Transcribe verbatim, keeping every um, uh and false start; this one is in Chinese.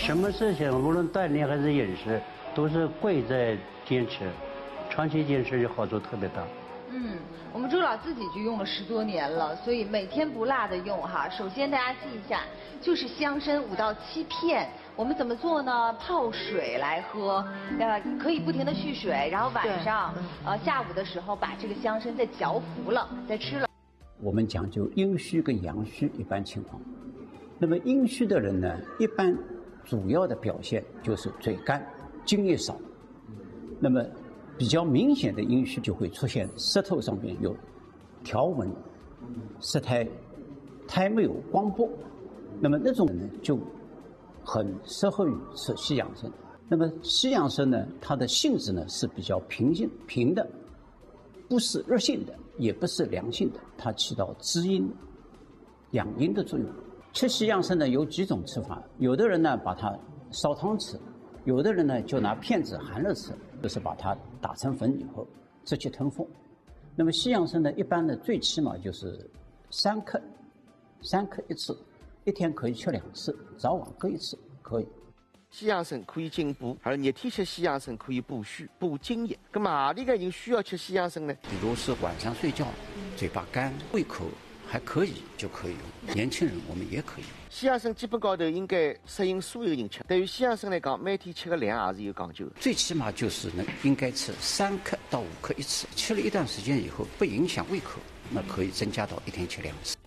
什么事情无论锻炼还是饮食，都是贵在坚持，长期坚持好处特别大。 嗯，我们朱老自己就用了十多年了，所以每天不落的用哈。首先大家记一下，就是香参五到七片。我们怎么做呢？泡水来喝，呃，可以不停的续水，然后晚上，呃，下午的时候把这个香参再嚼服了，再吃了。 我们讲究阴虚跟阳虚一般情况。那么阴虚的人呢，一般主要的表现就是嘴干、津液少。那么比较明显的阴虚就会出现舌头上面有条纹、舌苔苔没有光波。那么那种人呢，就很适合于吃西洋参。那么西洋参呢，它的性质呢是比较平性平的，不是热性的，也不是凉性的，它起到滋阴、养阴的作用。吃西洋参呢有几种吃法，有的人呢把它烧汤吃，有的人呢就拿片子含着吃，就是把它打成粉以后直接吞服。那么西洋参呢，一般呢最起码就是三克，三克一次，一天可以吃两次，早晚各一次可以。 西洋参可以进补，而热天吃西洋参可以补虚、补津液。那么哪里个人需要吃西洋参呢？ 比如是晚上睡觉嘴巴干、胃口还可以就可以用，年轻人我们也可以用。 西洋参基本高头应该适应所有人吃。对于西洋参来讲，每天吃个量也是有讲究的。 最起码就是呢，应该吃三克到五克一次，吃了一段时间以后不影响胃口，那可以增加到一天吃两次。